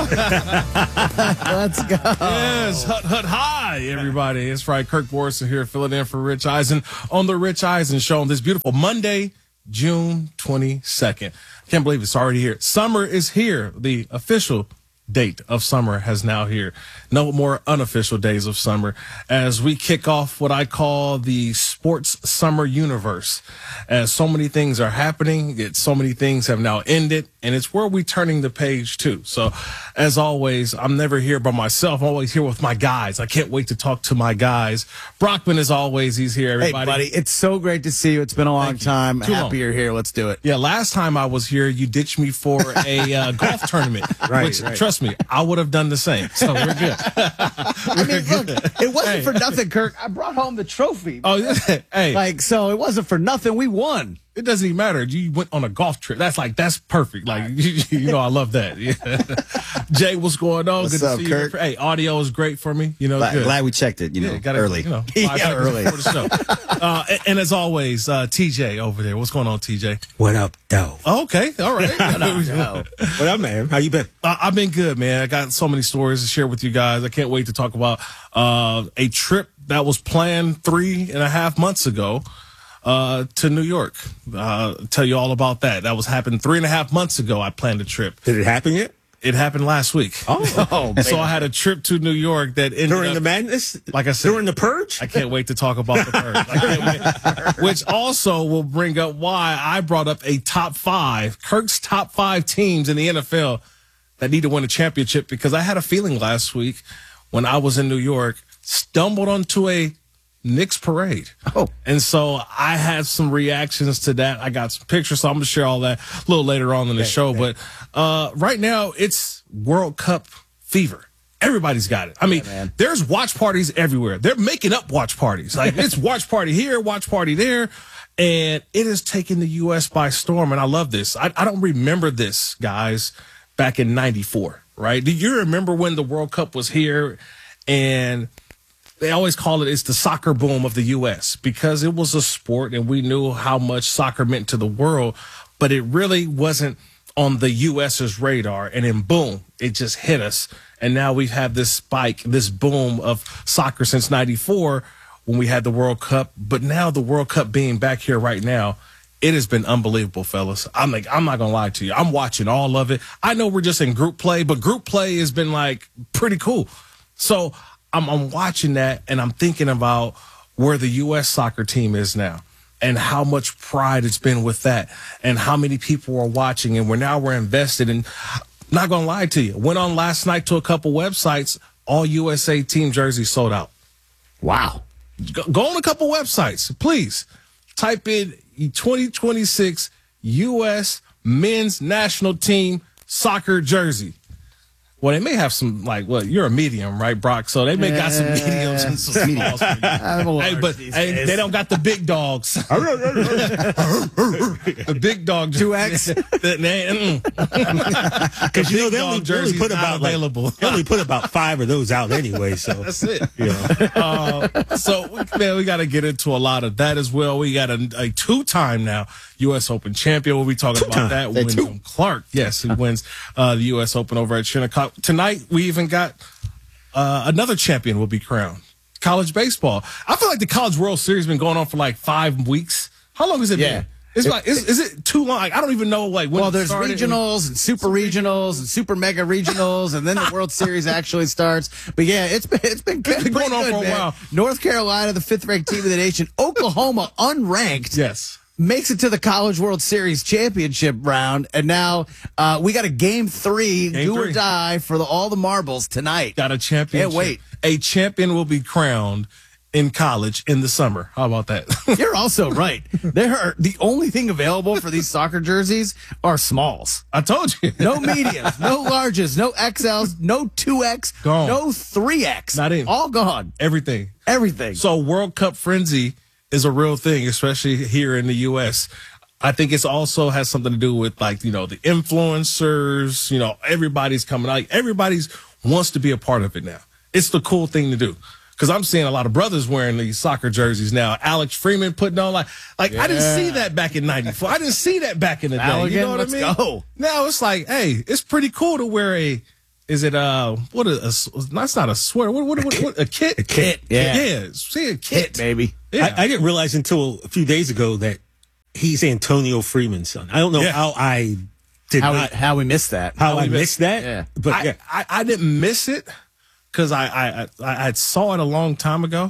Let's go. Yes, hut high, everybody. It's right. Kirk Morrison here, filling in for Rich Eisen on the Rich Eisen Show on this beautiful Monday, June 22nd. I can't believe it's already here. Summer is here. The official date of summer has now here. No more unofficial days of summer as we kick off what I call the sports summer universe. As so many things are happening, so many things have now ended, and it's where we're turning the page too. So as always, I'm never here by myself. I'm always here with my guys. I can't wait to talk to my guys. Brockman, as always, he's here, everybody. Hey, buddy, it's so great to see you. It's been a long time. Happy you're here. Let's do it. Yeah, last time I was here, you ditched me for a golf tournament. Right. Trust me, I would have done the same. So we're good. I mean, look, it wasn't for nothing, Kirk. I brought home the trophy. Oh, hey. So it wasn't for nothing. We won. It doesn't even matter. You went on a golf trip. That's perfect. Like, you know, I love that. Yeah. Jay, what's going on? What's good up, to see Kirk? you. Hey, audio is great for me. You know, glad we checked it, early. 5 seconds before the show. And as always, TJ over there. What's going on, TJ? What up, though? Okay. All right. What up, man? How you been? I've been good, man. I got so many stories to share with you guys. I can't wait to talk about a trip that was planned 3.5 months ago to New York. Tell you all about that. That was happened 3.5 months ago. I planned a trip. Did it happen yet? It happened last week. Oh, and so I had a trip to New York that ended during up, the madness? Like I said, during the purge? I can't wait to talk about the purge. I can't wait. Which also will bring up why I brought up a top 5, Kirk's top 5 teams in the NFL that need to win a championship, because I had a feeling last week when I was in New York, stumbled onto a Knicks parade. Oh. And so I had some reactions to that. I got some pictures, so I'm going to share all that a little later on in the show. But right now, it's World Cup fever. Everybody's got it. I mean, there's watch parties everywhere. They're making up watch parties. Like, it's watch party here, watch party there. And it has taken the U.S. by storm. And I love this. I don't remember this, guys, back in 94, right? Do you remember when the World Cup was here? And they always call it's the soccer boom of the U.S. because it was a sport and we knew how much soccer meant to the world, but it really wasn't on the U.S.'s radar. And then boom, it just hit us. And now we've had this spike, this boom of soccer since 94 when we had the World Cup. But now the World Cup being back here right now, it has been unbelievable, fellas. I'm not going to lie to you. I'm watching all of it. I know we're just in group play, but group play has been like pretty cool. So I'm watching that and I'm thinking about where the U.S. soccer team is now and how much pride it's been with that and how many people are watching, and we're invested. And not going to lie to you, went on last night to a couple websites, all USA team jerseys sold out. Wow. Go on a couple websites, please. Type in 2026 U.S. men's national team soccer jersey. Well, they may have some, you're a medium, right, Brock? So they may got some mediums and some smalls. Hey, they don't got the big dogs. The big dog 2X? Because they only put about available. They only put about 5 of those out anyway, so. That's it. We got to get into a lot of that as well. We got a 2-time now U.S. Open champion. We'll be talking about that. Wyndham Clark, yes, who wins the U.S. Open over at Shinnecock. Tonight, we even got another champion will be crowned. College baseball. I feel like the College World Series has been going on for 5 weeks. How long has it been? Is it too long? I don't even know when. Well, there's regionals and super regionals and super mega regionals, and then the World Series actually starts. But yeah, it's been going on for a while. North Carolina, the 5th-ranked team in the nation. Oklahoma, unranked. Yes. Makes it to the College World Series championship round, and now we got a game 3, do or die for all the marbles tonight. Got a championship. Can't wait. A champion will be crowned in college in the summer. How about that? You're also right. The only thing available for these soccer jerseys are smalls. I told you. No mediums, no larges, no XLs, no 2X, gone. No 3X. Not in. All gone. Everything. So World Cup frenzy is a real thing, especially here in the U.S. I think it's also has something to do with the influencers, everybody's coming out. Everybody's wants to be a part of it now. It's the cool thing to do. Because I'm seeing a lot of brothers wearing these soccer jerseys now. Alex Freeman putting on I didn't see that back in 94. I didn't see that back in the day. Now again, you know what I mean? Go. Now it's hey, it's pretty cool to wear a Is it that's not a sweater. What a kit? A kit. Yeah. See, a kit, baby. Yeah. I didn't realize until a few days ago that he's Antonio Freeman's son. I don't know how I did how we missed that. How I missed that. Yeah. But I didn't miss it because I saw it a long time ago,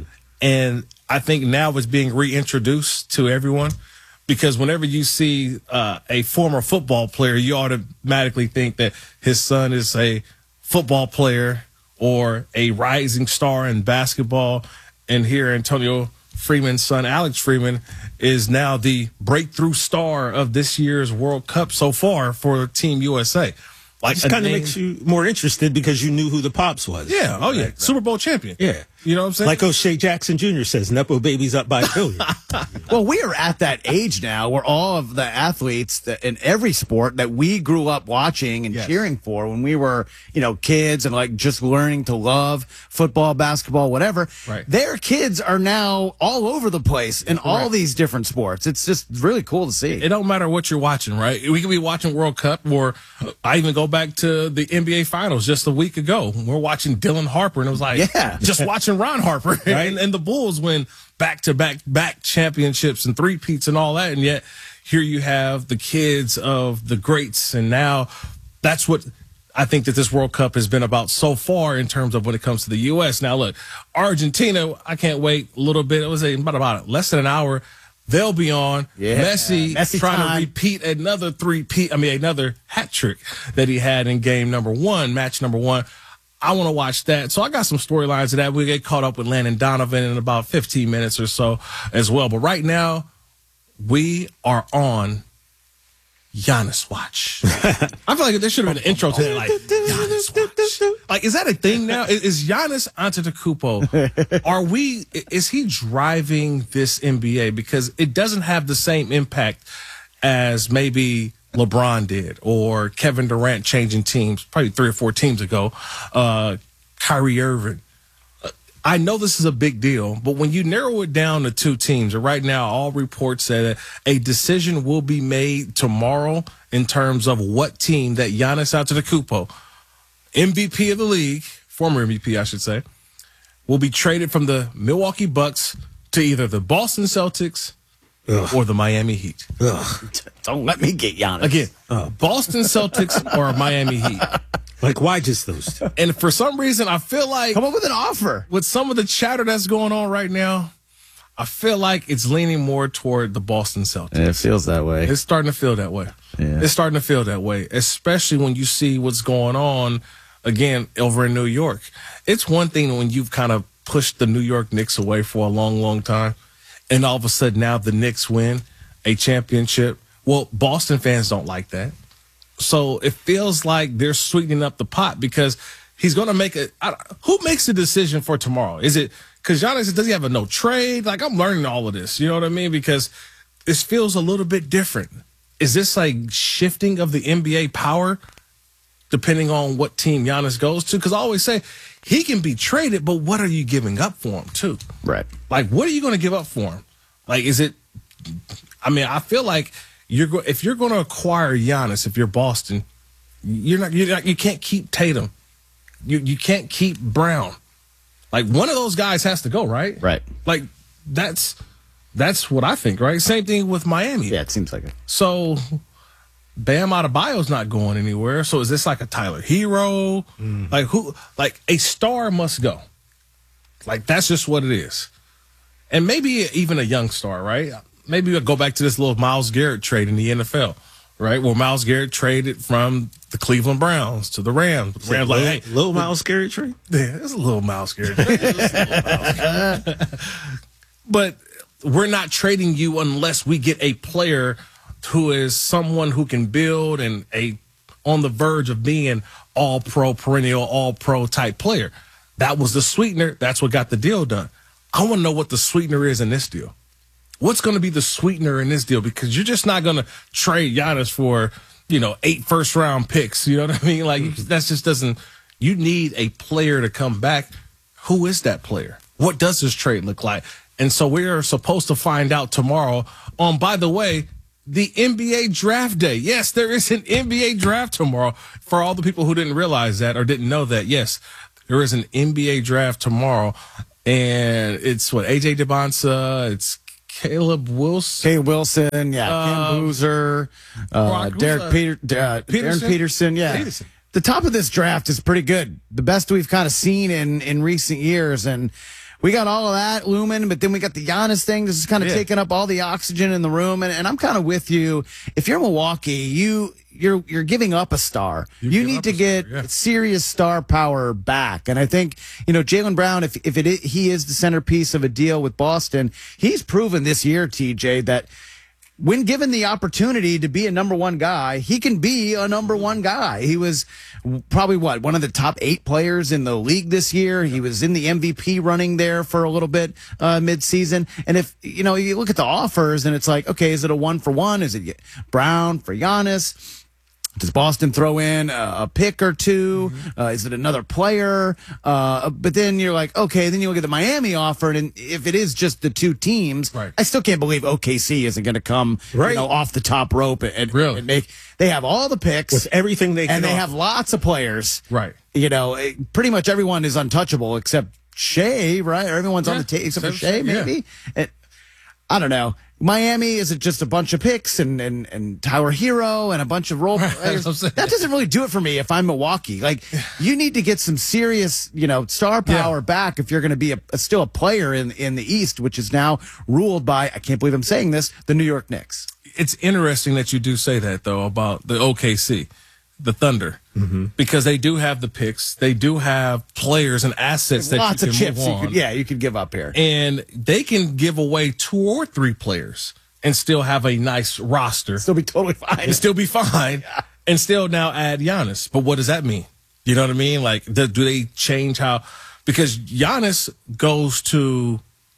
and I think now it's being reintroduced to everyone. Because whenever you see a former football player, you automatically think that his son is a football player or a rising star in basketball. And here, Antonio Freeman's son, Alex Freeman, is now the breakthrough star of this year's World Cup so far for Team USA. Like, it kind of makes you more interested because you knew who the pops was. Yeah. Oh, yeah. Right. Super Bowl champion. Yeah. You know what I'm saying? Like O'Shea Jackson Jr. says, Nepo baby's up by $1 billion. Well, we are at that age now where all of the athletes in every sport that we grew up watching and cheering for when we were, kids and like just learning to love football, basketball, whatever. Right. Their kids are now all over the place in all these different sports. It's just really cool to see. It don't matter what you're watching, right? We could be watching World Cup, or I even go back to the NBA Finals just a week ago. We're watching Dylan Harper, and it was like, just watching Ron Harper and the Bulls win back-to-back championships and three-peats and all that, and yet here you have the kids of the greats, and now that's what I think that this World Cup has been about so far in terms of when it comes to the U.S. Now, look, Argentina, I can't wait a little bit. It was about less than an hour. They'll be on. Messi trying to repeat another another hat trick that he had in match number one. I want to watch that. So I got some storylines of that. We'll get caught up with Landon Donovan in about 15 minutes or so as well. But right now, we are on Giannis Watch. I feel like there should have been an intro to that, like, Giannis Watch. Like, is that a thing now? Is Giannis Antetokounmpo, is he driving this NBA? Because it doesn't have the same impact as maybe LeBron did, or Kevin Durant changing teams probably 3 or 4 teams ago, Kyrie Irving. I know this is a big deal, but when you narrow it down to 2 teams, and right now all reports say that a decision will be made tomorrow in terms of what team that Giannis Antetokounmpo, MVP of the league, former MVP I should say, will be traded from the Milwaukee Bucks to either the Boston Celtics or the Miami Heat. Don't let me get Giannis. Again, Boston Celtics or Miami Heat. Like, why just those two? And for some reason, I feel like... Come up with an offer. With some of the chatter that's going on right now, I feel like it's leaning more toward the Boston Celtics. Yeah, it feels that way. It's starting to feel that way. Yeah. It's starting to feel that way, especially when you see what's going on, again, over in New York. It's one thing when you've kind of pushed the New York Knicks away for a long, long time, and all of a sudden now the Knicks win a championship. Well, Boston fans don't like that. So it feels like they're sweetening up the pot because he's going to make who makes the decision for tomorrow? Is it because Giannis, does he have a no trade? Like, I'm learning all of this. You know what I mean? Because this feels a little bit different. Is this like shifting of the NBA power depending on what team Giannis goes to? Because I always say he can be traded, but what are you giving up for him too? Right. Like, what are you going to give up for him? Like, is it, I feel like if you're going to acquire Giannis, if you're Boston, you can't keep Tatum. You can't keep Brown. Like, one of those guys has to go, right? Right. Like, that's what I think, right? Same thing with Miami. Yeah, it seems like it. So Bam Adebayo's not going anywhere. So is this like a Tyler Hero? Like, who? Like, a star must go. Like, that's just what it is. And maybe even a young star, right? Maybe we'll go back to this little Myles Garrett trade in the NFL, right? Where Myles Garrett traded from the Cleveland Browns to the Rams. The Rams like, hey, little Myles Garrett trade? Yeah, it's a little Myles Garrett trade. But we're not trading you unless we get a player who is someone who can build and on the verge of being all-pro, perennial all-pro type player. That was the sweetener. That's what got the deal done. I want to know what the sweetener is in this deal. What's going to be the sweetener in this deal? Because you're just not going to trade Giannis for, 8 first-round picks. You know what I mean? Like, that just doesn't – you need a player to come back. Who is that player? What does this trade look like? And so we are supposed to find out tomorrow on, by the way, the NBA draft day. Yes, there is an NBA draft tomorrow. For all the people who didn't realize that or didn't know that, yes, there is an NBA draft tomorrow. And it's AJ DeBonsa, it's Caleb Wilson. Ken Boozer, Darren Peterson. Yeah. Peterson. The top of this draft is pretty good. The best we've kind of seen in recent years. And we got all of that looming, but then we got the Giannis thing. This is kind of taking up all the oxygen in the room. And I'm kind of with you. If you're Milwaukee, you're giving up a star. You need to get serious star power back. And I think, Jaylen Brown, if he is the centerpiece of a deal with Boston, he's proven this year, TJ, that when given the opportunity to be a number one guy, he can be a number one guy. He was probably one of the top 8 players in the league this year. He was in the MVP running there for a little bit mid-season. And if, you look at the offers and it's like, okay, is it a 1-for-1? Is it Brown for Giannis? Does Boston throw in a pick or two? Is it another player? But then you're like, okay, then you look at the Miami offer, and if it is just the 2 teams, I still can't believe OKC isn't going to come off the top rope and make. They have all the picks with everything they can, and they have lots of players. Right. Pretty much everyone is untouchable except Shea, right? Or everyone's on the table except for Shea, maybe. And, I don't know. Miami, is it just a bunch of picks and Tyler Hero and a bunch of role players? That doesn't really do it for me if I'm Milwaukee. Like, you need to get some serious, star power back if you're going to be still a player in the East, which is now ruled by, I can't believe I'm saying this, the New York Knicks. It's interesting that you do say that, though, about the OKC, the Thunder, because they do have the picks. They do have players and assets that lots you of can chips move on. you could give up here. And they can give away 2 or 3 players and still have a nice roster. Still be totally fine. And still be fine. Yeah. And still now add Giannis. But what does that mean? You know what I mean? Like, do they change how? Because Giannis goes to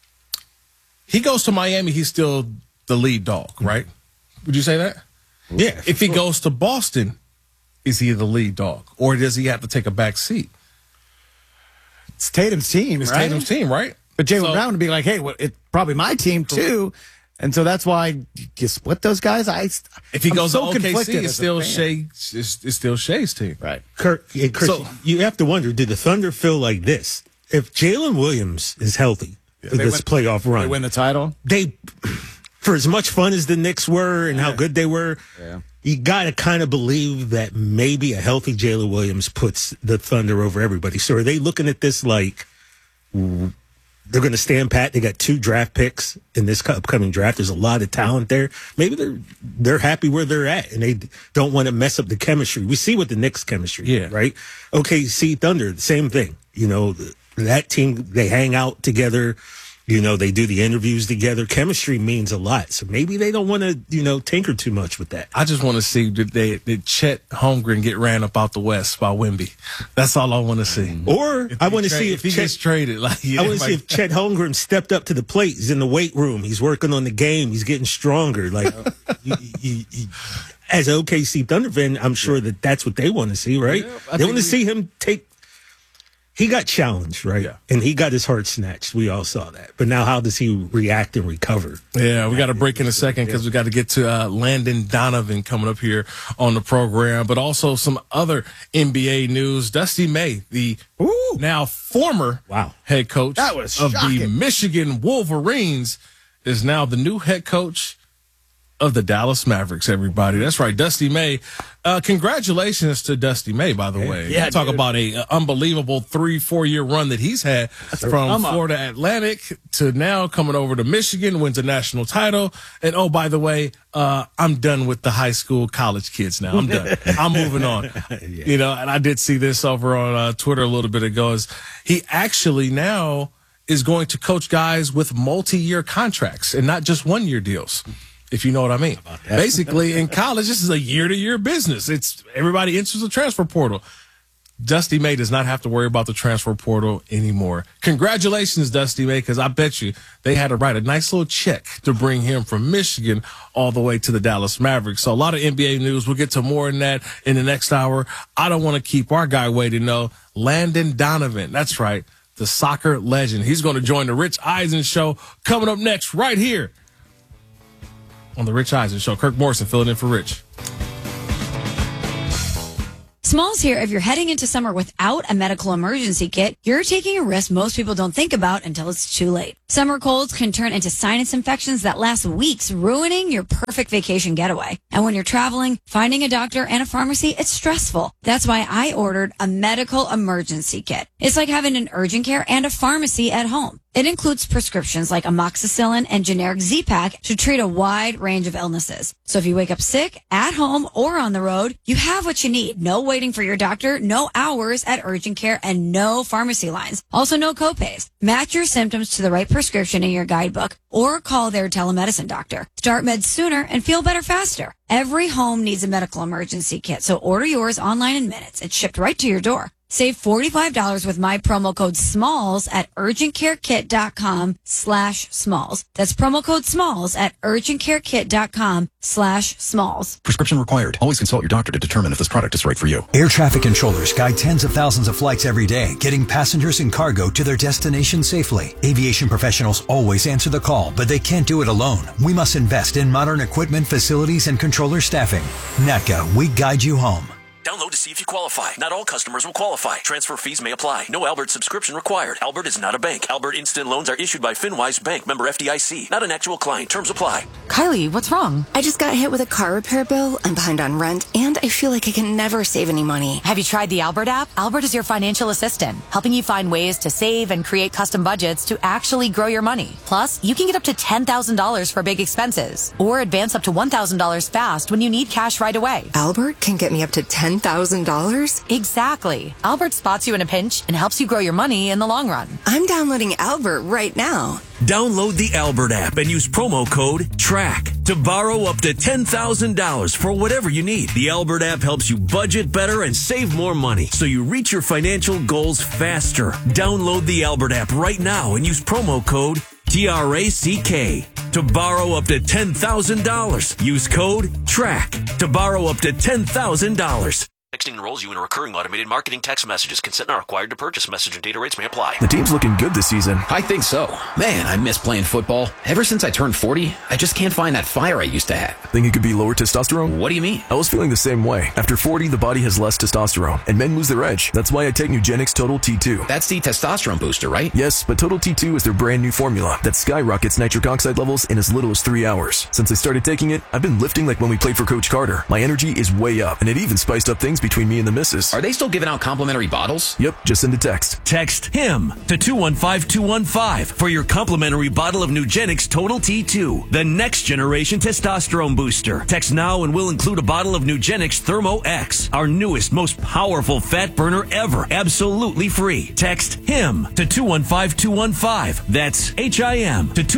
Miami, he's still the lead dog, right? Would you say that? Yeah. If he goes to Boston, is he the lead dog? Or does he have to take a back seat? It's Tatum's team, It's right? Tatum's team, right? But Jaylen Brown would be like, hey, it's probably my team, too. And so that's why you split those guys. If he goes so to OKC, it's still Shea's team. Right. Chris, you have to wonder, do the Thunder feel like this? If Jalen Williams is healthy for this playoff run, they win the title? For as much fun as the Knicks were and how good they were, you got to kind of believe that maybe a healthy Jalen Williams puts the Thunder over everybody. So are they looking at this like they're going to stand pat? They got 2 draft picks in this upcoming draft. There's a lot of talent there. Maybe they're happy where they're at and they don't want to mess up the chemistry. We see what the Knicks chemistry is, right? OKC Thunder, the same thing. That team, they hang out together. They do the interviews together. Chemistry means a lot. So maybe they don't want to, tinker too much with that. I just want to see did Chet Holmgren get ran up out the West by Wemby. That's all I want to see. Or I want to see if he gets traded. I want to see if Chet Holmgren stepped up to the plate. He's in the weight room. He's working on the game. He's getting stronger. Like, as an OKC Thunder fan, I'm sure that's what they want to see, right? Yeah, they want to see him take. He got challenged, right? Yeah. And he got his heart snatched. We all saw that. But now how does he react and recover? Yeah, we got to break in a second because we got to get to Landon Donovan coming up here on the program. But also some other NBA news. Dusty May, the now former head coach of the Michigan Wolverines, is now the new head coach of the Dallas Mavericks, everybody. That's right, Dusty May. Congratulations to Dusty May, by the way. Yeah, talk about a unbelievable 3-4 year run that he's had from Florida Atlantic to now coming over to Michigan, wins a national title. And oh, by the way, I'm done with the high school, college kids now. I'm done. I'm moving on. And I did see this over on Twitter a little bit ago. He actually now is going to coach guys with multi-year contracts and not just 1-year deals. If you know what I mean. Basically, in college, this is a year-to-year business. It's everybody enters the transfer portal. Dusty May does not have to worry about the transfer portal anymore. Congratulations, Dusty May, because I bet you they had to write a nice little check to bring him from Michigan all the way to the Dallas Mavericks. So a lot of NBA news. We'll get to more than that in the next hour. I don't want to keep our guy waiting, though. Landon Donovan. That's right, the soccer legend. He's going to join the Rich Eisen Show coming up next right here on The Rich Eisen Show. Kirk Morrison filling in for Rich. Smalls here. If you're heading into summer without a medical emergency kit, you're taking a risk most people don't think about until it's too late. Summer colds can turn into sinus infections that last weeks, ruining your perfect vacation getaway. And when you're traveling, finding a doctor and a pharmacy, it's stressful. That's why I ordered a medical emergency kit. It's like having an urgent care and a pharmacy at home. It includes prescriptions like amoxicillin and generic Z-Pak to treat a wide range of illnesses. So if you wake up sick, at home, or on the road, you have what you need. No waiting for your doctor, no hours at urgent care, and no pharmacy lines. Also, no copays. Match your symptoms to the right prescription in your guidebook or call their telemedicine doctor. Start meds sooner and feel better faster. Every home needs a medical emergency kit, so order yours online in minutes. It's shipped right to your door. Save $45 with my promo code SMALLS at urgentcarekit.com/smalls. That's promo code SMALLS at urgentcarekit.com/smalls. Prescription required. Always consult your doctor to determine if this product is right for you. Air traffic controllers guide tens of thousands of flights every day, getting passengers and cargo to their destination safely. Aviation professionals always answer the call, but they can't do it alone. We must invest in modern equipment, facilities, and controller staffing. NATCA, we guide you home. Download to see if you qualify. Not all customers will qualify. Transfer fees may apply. No Albert subscription required. Albert is not a bank. Albert Instant Loans are issued by FinWise Bank, member FDIC. Not an actual client. Terms apply. Kylie, what's wrong? I just got hit with a car repair bill. I'm behind on rent, and I feel like I can never save any money. Have you tried the Albert app? Albert is your financial assistant, helping you find ways to save and create custom budgets to actually grow your money. Plus, you can get up to $10,000 for big expenses, or advance up to $1,000 fast when you need cash right away. Albert can get me up to $10,000? Exactly. Albert spots you in a pinch and helps you grow your money in the long run. I'm downloading Albert right now. Download the Albert app and use promo code TRACK to borrow up to $10,000 for whatever you need. The Albert app helps you budget better and save more money so you reach your financial goals faster. Download the Albert app right now and use promo code TRACK to borrow up to $10,000. Use code TRACK to borrow up to $10,000. Texting enrolls you in a recurring automated marketing text messages. Consent not required to purchase. Message and data rates may apply. The team's looking good this season. I think so. Man, I miss playing football. Ever since I turned 40, I just can't find that fire I used to have. Think it could be lower testosterone? What do you mean? I was feeling the same way. After 40, the body has less testosterone, and men lose their edge. That's why I take Nugenix Total T2. That's the testosterone booster, right? Yes, but Total T2 is their brand new formula that skyrockets nitric oxide levels in as little as 3 hours. Since I started taking it, I've been lifting like when we played for Coach Carter. My energy is way up, and it even spiced up things between me and the missus. Are they still giving out complimentary bottles? Yep, just send a text. Text HIM to 215-215 for your complimentary bottle of Nugenix Total T2, the next generation testosterone booster. Text now and we'll include a bottle of Nugenix Thermo X, our newest, most powerful fat burner ever, absolutely free. Text HIM to 215-215. That's HIM to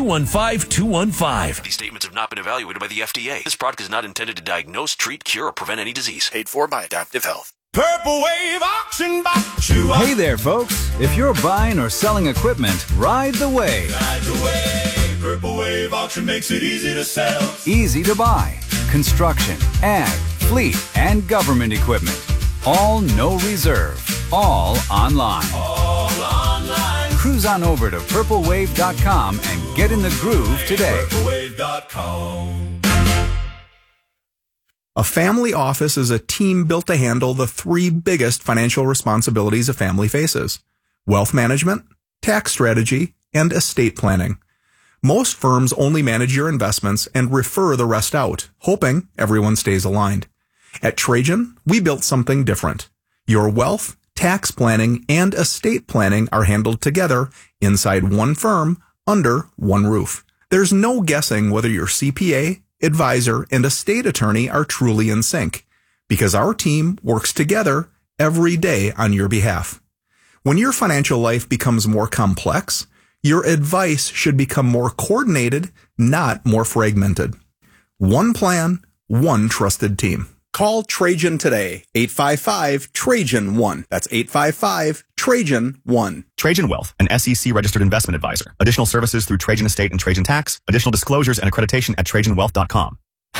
215-215. These statements have not been evaluated by the FDA. This product is not intended to diagnose, treat, cure, or prevent any disease. Paid for by Adaptive Health. Purple Wave Auction Box. Hey there, folks. If you're buying or selling equipment, ride the wave. Ride the wave. Purple Wave Auction makes it easy to sell. Easy to buy. Construction, ag, fleet, and government equipment. All no reserve. All online. All online. Cruise on over to purplewave.com and get in the groove today. Purplewave.com. A family office is a team built to handle the three biggest financial responsibilities a family faces: wealth management, tax strategy, and estate planning. Most firms only manage your investments and refer the rest out, hoping everyone stays aligned. At Trajan, we built something different. Your wealth, tax planning, and estate planning are handled together inside one firm under one roof. There's no guessing whether your CPA, advisor, and estate attorney are truly in sync, because our team works together every day on your behalf. When your financial life becomes more complex, your advice should become more coordinated, not more fragmented. One plan, one trusted team. Call Trajan today, 855-TRAJAN-1. That's 855-TRAJAN-1. Trajan Wealth, an SEC-registered investment advisor. Additional services through Trajan Estate and Trajan Tax. Additional disclosures and accreditation at TrajanWealth.com.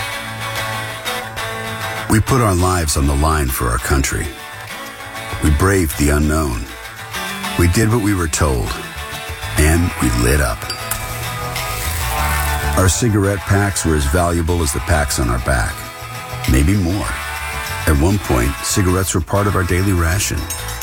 We put our lives on the line for our country. We braved the unknown. We did what we were told. And we lit up. Our cigarette packs were as valuable as the packs on our back. Maybe more. At one point, cigarettes were part of our daily ration.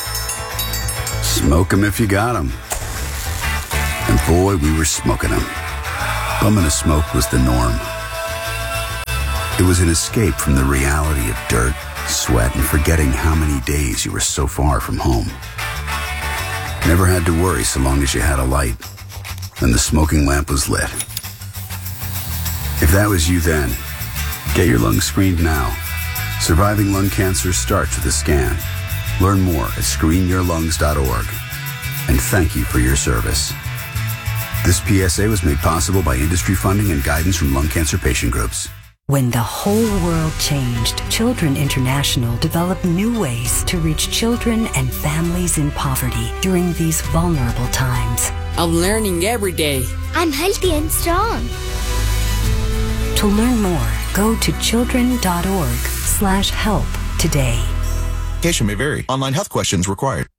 Smoke 'em if you got 'em. And boy, we were smoking 'em. Bumming a smoke was the norm. It was an escape from the reality of dirt, sweat, and forgetting how many days you were so far from home. Never had to worry so long as you had a light, and the smoking lamp was lit. If that was you then, get your lungs screened now. Surviving lung cancer starts with a scan. Learn more at screenyourlungs.org. And thank you for your service. This PSA was made possible by industry funding and guidance from lung cancer patient groups. When the whole world changed, Children International developed new ways to reach children and families in poverty during these vulnerable times. I'm learning every day. I'm healthy and strong. To learn more, go to children.org/help today. May vary. Online health questions required.